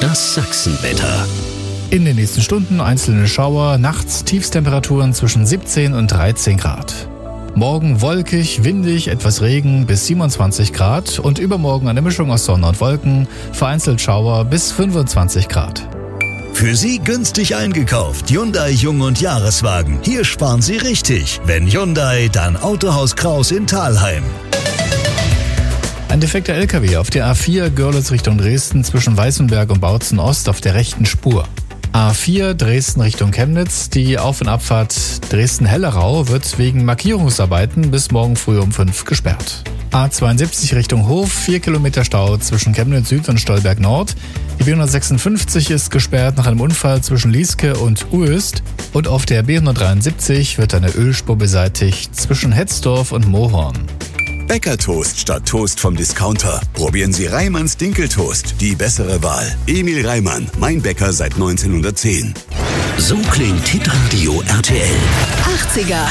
Das Sachsenwetter. In den nächsten Stunden einzelne Schauer, nachts Tiefstemperaturen zwischen 17 und 13 Grad. Morgen wolkig, windig, etwas Regen bis 27 Grad und übermorgen eine Mischung aus Sonne und Wolken, vereinzelt Schauer bis 25 Grad. Für Sie günstig eingekauft. Hyundai Jung- und Jahreswagen. Hier sparen Sie richtig. Wenn Hyundai, dann Autohaus Kraus in Thalheim. Ein defekter LKW auf der A4 Görlitz Richtung Dresden zwischen Weißenberg und Bautzen Ost auf der rechten Spur. A4 Dresden Richtung Chemnitz, die Auf- und Abfahrt Dresden-Hellerau wird wegen Markierungsarbeiten bis morgen früh um 5 gesperrt. A72 Richtung Hof, 4 Kilometer Stau zwischen Chemnitz Süd und Stolberg Nord. Die B156 ist gesperrt nach einem Unfall zwischen Lieske und Uöst. Und auf der B173 wird eine Ölspur beseitigt zwischen Hetzdorf und Mohorn. Bäckertoast statt Toast vom Discounter. Probieren Sie Reimanns Dinkeltoast, die bessere Wahl. Emil Reimann, mein Bäcker seit 1910. So klingt Hitradio RTL. 80er